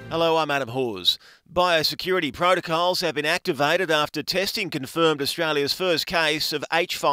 Hello, I'm Adam Hawes. Biosecurity protocols have been activated after testing confirmed Australia's first case of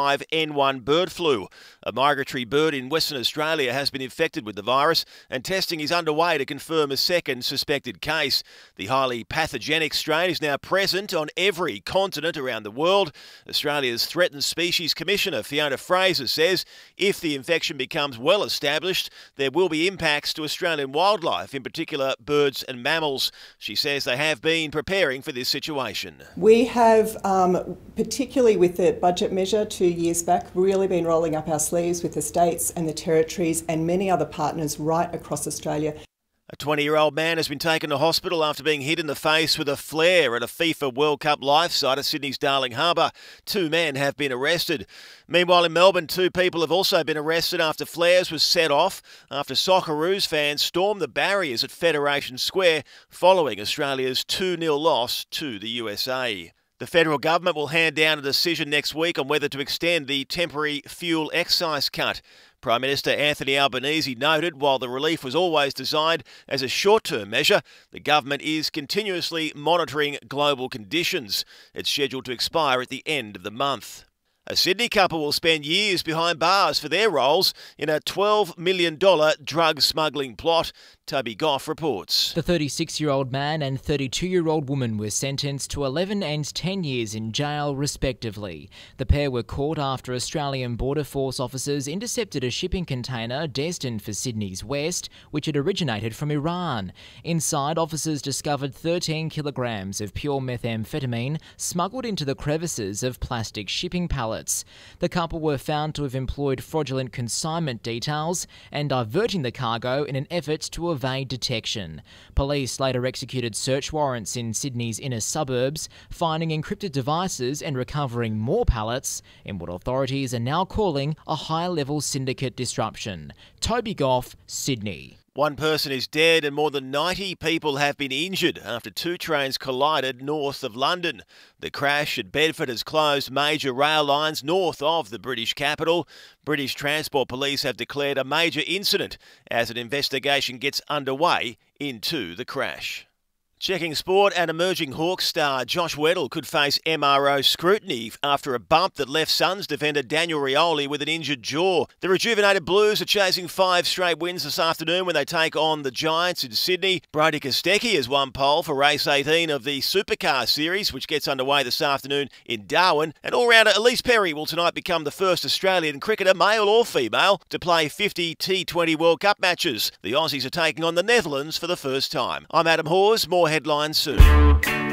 H5N1 bird flu. A migratory bird in Western Australia has been infected with the virus, and testing is underway to confirm a second suspected case. The highly pathogenic strain is now present on every continent around the world. Australia's Threatened Species Commissioner Fiona Fraser says if the infection becomes well established, there will be impacts to Australian wildlife, in particular birds and mammals. She says they have been preparing for this situation. We have, particularly with the budget measure 2 years back, really been rolling up our sleeves with the states and the territories and many other partners right across Australia. A 20-year-old man has been taken to hospital after being hit in the face with a flare at a FIFA World Cup live site at Sydney's Darling Harbour. 2 men have been arrested. Meanwhile, in Melbourne, 2 people have also been arrested after flares were set off after Socceroos fans stormed the barriers at Federation Square following Australia's 2-0 loss to the USA. The federal government will hand down a decision next week on whether to extend the temporary fuel excise cut. Prime Minister Anthony Albanese noted while the relief was always designed as a short-term measure, the government is continuously monitoring global conditions. It's scheduled to expire at the end of the month. A Sydney couple will spend years behind bars for their roles in a $12 million drug smuggling plot. Toby Goff reports. The 36-year-old man and 32-year-old woman were sentenced to 11 and 10 years in jail, respectively. The pair were caught after Australian Border Force officers intercepted a shipping container destined for Sydney's west, which had originated from Iran. Inside, officers discovered 13 kilograms of pure methamphetamine smuggled into the crevices of plastic shipping pallets. The couple were found to have employed fraudulent consignment details and diverting the cargo in an effort to evade detection. Police later executed search warrants in Sydney's inner suburbs, finding encrypted devices and recovering more pallets in what authorities are now calling a high-level syndicate disruption. Toby Goff, Sydney. 1 person is dead and more than 90 people have been injured after 2 trains collided north of London. The crash at Bedford has closed major rail lines north of the British capital. British Transport Police have declared a major incident as an investigation gets underway into the crash. Checking sport, and emerging Hawks star Josh Weddle could face MRO scrutiny after a bump that left Suns defender Daniel Rioli with an injured jaw. The rejuvenated Blues are chasing 5 straight wins this afternoon when they take on the Giants in Sydney. Brodie Kostecki has won pole for race 18 of the Supercar Series, which gets underway this afternoon in Darwin. And all-rounder Elise Perry will tonight become the first Australian cricketer, male or female, to play 50 T20 World Cup matches. The Aussies are taking on the Netherlands for the first time. I'm Adam Hawes. More headlines soon.